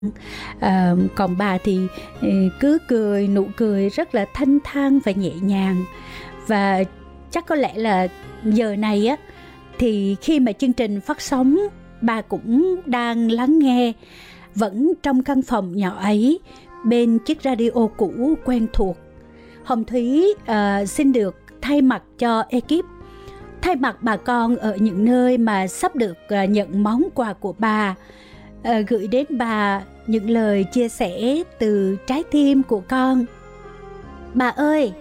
Còn bà thì cứ cười, nụ cười rất là thanh thang và nhẹ nhàng. Và chắc có lẽ là giờ này á, thì khi mà chương trình phát sóng, bà cũng đang lắng nghe, vẫn trong căn phòng nhỏ ấy, bên chiếc radio cũ quen thuộc. Hồng Thúy xin được thay mặt cho ekip, thay mặt bà con ở những nơi mà sắp được nhận món quà của bà, gửi đến bà những lời chia sẻ từ trái tim của con. Bà ơi,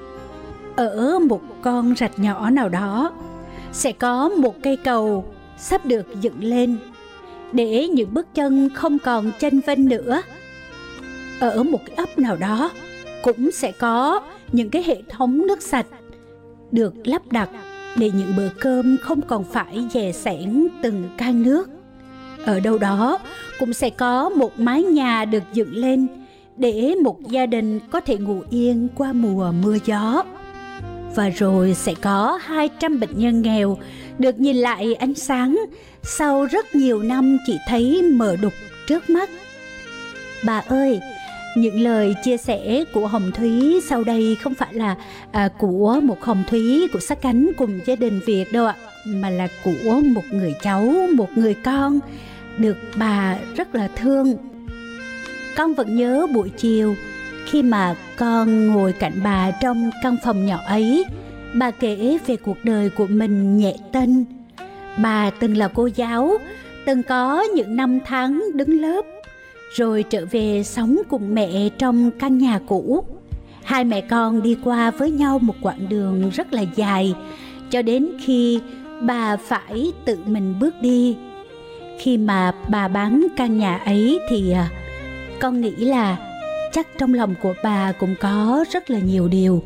ở một con rạch nhỏ nào đó sẽ có một cây cầu sắp được dựng lên, để những bước chân không còn chênh vênh nữa. Ở một cái ấp nào đó cũng sẽ có những cái hệ thống nước sạch được lắp đặt, để những bữa cơm không còn phải dè sẻn từng can nước. Ở đâu đó cũng sẽ có một mái nhà được dựng lên, để một gia đình có thể ngủ yên qua mùa mưa gió. Và rồi sẽ có 200 bệnh nhân nghèo được nhìn lại ánh sáng sau rất nhiều năm chỉ thấy mờ đục trước mắt. Bà ơi, những lời chia sẻ của Hồng Thúy sau đây không phải là của một Hồng Thúy của sát cánh cùng gia đình Việt đâu ạ, mà là của một người cháu, một người con được bà rất là thương. Con vẫn nhớ buổi chiều khi mà con ngồi cạnh bà trong căn phòng nhỏ ấy, bà kể về cuộc đời của mình nhẹ tênh. Bà từng là cô giáo, từng có những năm tháng đứng lớp, rồi trở về sống cùng mẹ trong căn nhà cũ. Hai mẹ con đi qua với nhau một quãng đường rất là dài, cho đến khi bà phải tự mình bước đi. Khi mà bà bán căn nhà ấy thì con nghĩ là chắc trong lòng của bà cũng có rất là nhiều điều.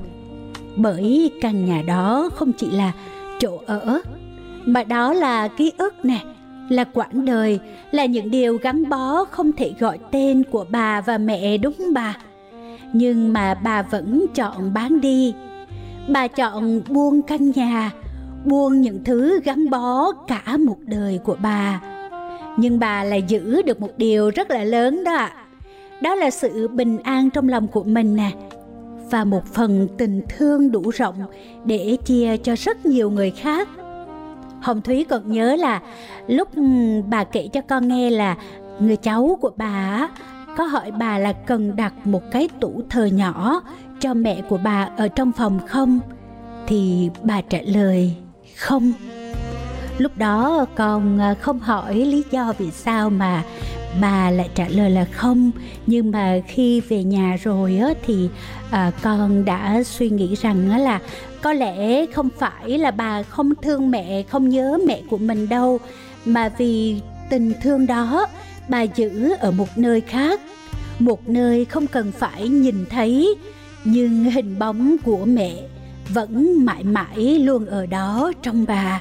Bởi căn nhà đó không chỉ là chỗ ở, mà đó là ký ức nè, là quãng đời, là những điều gắn bó không thể gọi tên của bà và mẹ, đúng không bà? Nhưng mà bà vẫn chọn bán đi. Bà chọn buông căn nhà, buông những thứ gắn bó cả một đời của bà. Nhưng bà lại giữ được một điều rất là lớn đó ạ. Đó là sự bình an trong lòng của mình nè, và một phần tình thương đủ rộng để chia cho rất nhiều người khác. Hồng Thúy còn nhớ là lúc bà kể cho con nghe là người cháu của bà có hỏi bà là cần đặt một cái tủ thờ nhỏ cho mẹ của bà ở trong phòng không, thì bà trả lời không. Lúc đó con không hỏi lý do vì sao mà bà lại trả lời là không. Nhưng mà khi về nhà rồi thì con đã suy nghĩ rằng là có lẽ không phải là bà không thương mẹ, không nhớ mẹ của mình đâu, mà vì tình thương đó bà giữ ở một nơi khác, một nơi không cần phải nhìn thấy, nhưng hình bóng của mẹ vẫn mãi mãi luôn ở đó trong bà.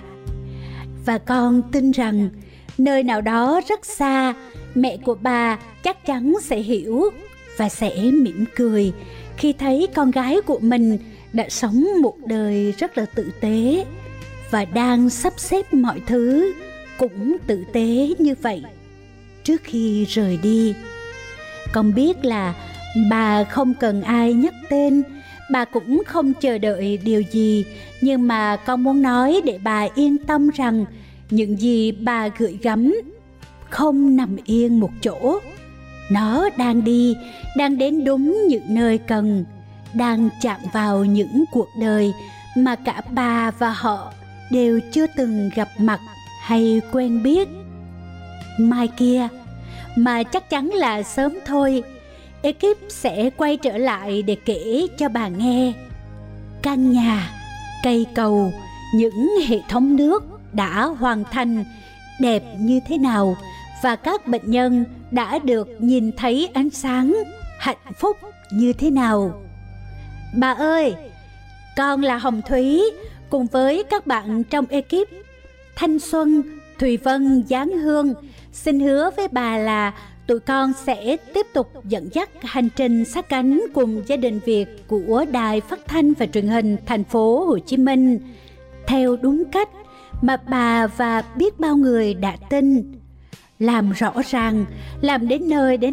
Và con tin rằng nơi nào đó rất xa, mẹ của bà chắc chắn sẽ hiểu và sẽ mỉm cười khi thấy con gái của mình đã sống một đời rất là tử tế, và đang sắp xếp mọi thứ cũng tử tế như vậy trước khi rời đi. Con biết là bà không cần ai nhắc tên, bà cũng không chờ đợi điều gì, nhưng mà con muốn nói để bà yên tâm rằng những gì bà gửi gắm không nằm yên một chỗ. Nó đang đi, đang đến đúng những nơi cần, đang chạm vào những cuộc đời mà cả bà và họ đều chưa từng gặp mặt hay quen biết. Mai kia, mà chắc chắn là sớm thôi, ekip sẽ quay trở lại để kể cho bà nghe căn nhà, cây cầu, những hệ thống nước đã hoàn thành đẹp như thế nào, và các bệnh nhân đã được nhìn thấy ánh sáng hạnh phúc như thế nào. Bà ơi, con là Hồng Thúy, cùng với các bạn trong ekip Thanh Xuân, Thùy Vân, Giáng Hương xin hứa với bà là tụi con sẽ tiếp tục dẫn dắt hành trình sát cánh cùng gia đình Việt của Đài Phát thanh và Truyền hình Thành phố Hồ Chí Minh theo đúng cách mà bà và biết bao người đã tin. làm rõ ràng, làm đến nơi đến